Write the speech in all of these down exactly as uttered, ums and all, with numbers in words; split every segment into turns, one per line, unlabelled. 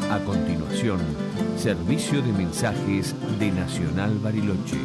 A continuación, servicio de mensajes de Nacional Bariloche.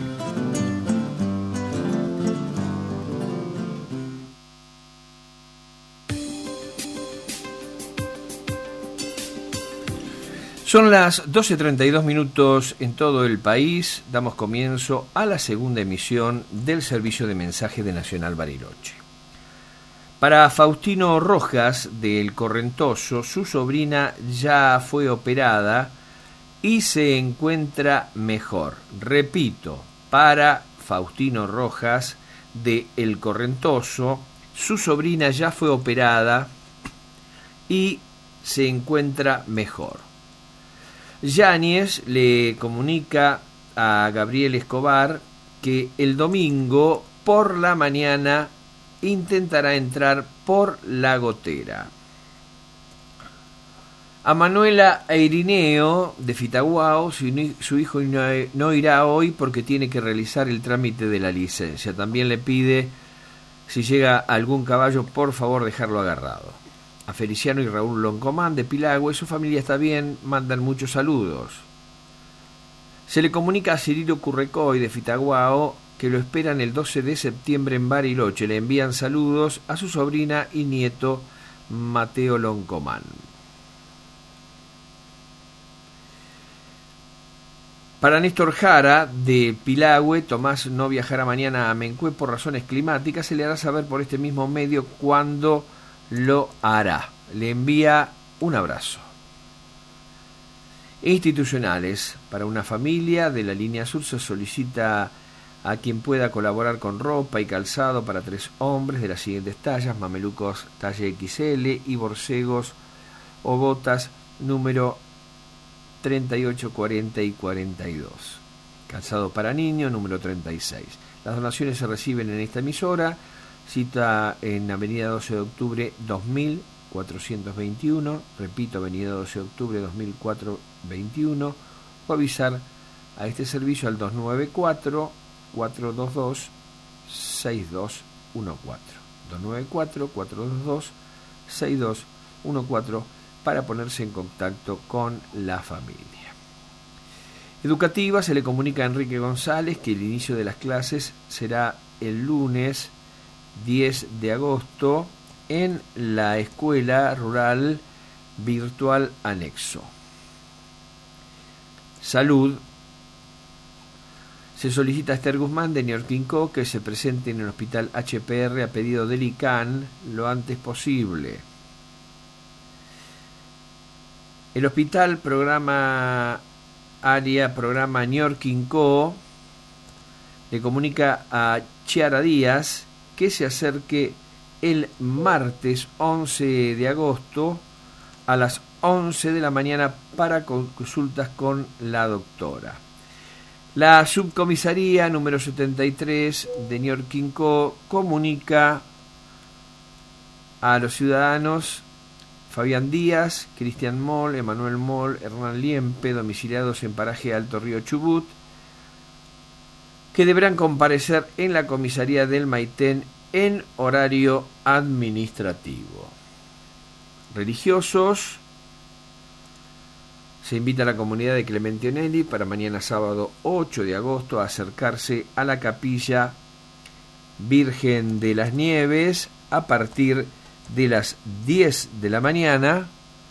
Son las doce treinta y dos minutos en todo el país. Damos comienzo a la segunda emisión del servicio de mensajes de Nacional Bariloche. Para Faustino Rojas del Correntoso, su sobrina ya fue operada y se encuentra mejor. Repito, para Faustino Rojas de El Correntoso, su sobrina ya fue operada y se encuentra mejor. Yáñez le comunica a Gabriel Escobar que el domingo por la mañana intentará entrar por La Gotera. A Manuela Eirineo de Fitaguao, su, su hijo no, no irá hoy porque tiene que realizar el trámite de la licencia. También le pide, si llega algún caballo, por favor dejarlo agarrado. A Feliciano y Raúl Loncomán de Pilagüe, su familia está bien, mandan muchos saludos. Se le comunica a Cirilo Currecoy de Fitaguao que lo esperan el doce de septiembre en Bariloche. Le envían saludos a su sobrina y nieto Mateo Loncomán. Para Néstor Jara de Pilagüe, Tomás no viajará mañana a Mencue por razones climáticas. Se le hará saber por este mismo medio cuándo lo hará. Le envía un abrazo. Institucionales. Para una familia de la línea sur se solicita a quien pueda colaborar con ropa y calzado para tres hombres de las siguientes tallas: mamelucos talla equis ele y borcegos o botas número treinta y ocho, cuarenta y cuarenta y dos. Calzado para niño número treinta y seis. Las donaciones se reciben en esta emisora. Cita en Avenida doce de octubre dos mil cuatrocientos veintiuno, repito, Avenida doce de octubre dos mil cuatrocientos veintiuno, o avisar a este servicio al dos nueve cuatro, cuatro dos dos, seis dos uno cuatro. dos nueve cuatro, cuatro dos dos, seis dos uno cuatro para ponerse en contacto con la familia. Educativa, se le comunica a Enrique González que el inicio de las clases será el lunes diez de agosto en la Escuela Rural Virtual Anexo. Salud, se solicita a Esther Guzmán de Ñorquinco que se presente en el Hospital hache pe erre a pedido del I C A N lo antes posible. El hospital programa área programa Ñorquinco le comunica a Chiara Díaz que se acerque el martes once de agosto a las once de la mañana para consultas con la doctora. La subcomisaría número setenta y tres de Ñorquinco comunica a los ciudadanos Fabián Díaz, Cristian Moll, Emanuel Moll, Hernán Liempe, domiciliados en paraje Alto Río Chubut, que deberán comparecer en la comisaría del Maitén en horario administrativo. Religiosos, se invita a la comunidad de Clemente Onelli para mañana sábado ocho de agosto a acercarse a la capilla Virgen de las Nieves a partir de las diez de la mañana,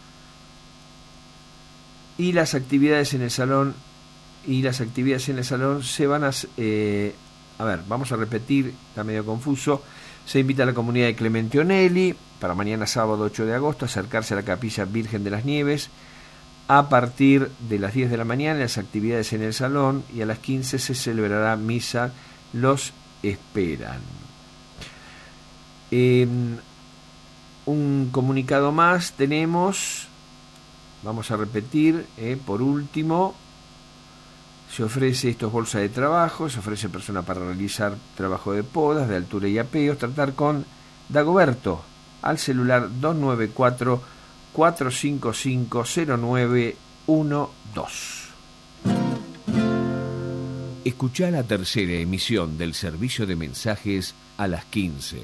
y las actividades en el salón y las actividades en el salón se van a eh, a ver, vamos a repetir, está medio confuso. Se invita a la comunidad de Clemente Onelli para mañana sábado ocho de agosto a acercarse a la capilla Virgen de las Nieves a partir de las diez de la mañana, las actividades en el salón, y a las quince se celebrará misa. Los esperan. Eh, un comunicado más tenemos, vamos a repetir, eh, por último, se ofrece, esto es bolsa de trabajo, se ofrece persona para realizar trabajo de podas, de altura y apeos, tratar con Dagoberto al celular dos nueve cuatro, cuatro cinco cinco, cero nueve uno dos. Escuchá la tercera emisión del servicio de mensajes a las quince.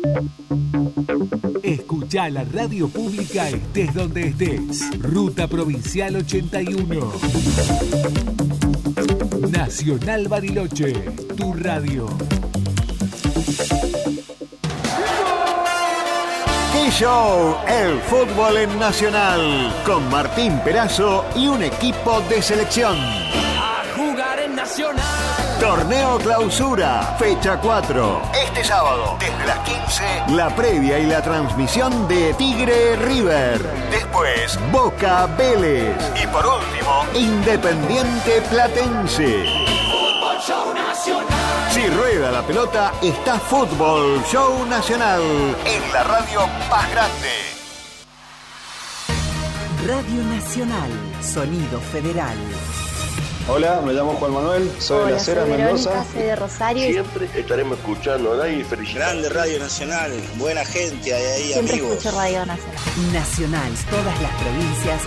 Escuchá la radio pública estés donde estés. Ruta Provincial ochenta y uno. Nacional Bariloche, tu radio.
¡Qué show! El fútbol en Nacional, con Martín Perazo y un equipo de selección.
A jugar en Nacional.
Torneo Clausura, fecha cuatro. Este sábado, desde las quince, la previa y la transmisión de Tigre River. Después, Boca Vélez. Y por último, Independiente Platense.
Fútbol Show Nacional.
Si rueda la pelota, está Fútbol Show Nacional en la radio más grande.
Radio Nacional, sonido federal.
Hola, me llamo Juan Manuel, soy
Hola,
de Las Heras,
soy Verónica,
Mendoza.
soy de Rosario.
Siempre estaremos escuchando a nadie felicidad.
Grande Radio Nacional, buena gente, hay ahí
Siempre
amigos.
escucho Radio Nacional.
Nacional, todas las provincias